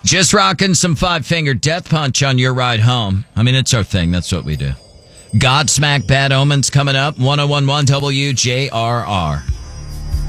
Just rocking some five-finger death punch on your ride home. I mean, it's our thing. That's what we do. Godsmack Bad Omens coming up. 1011 WJRR.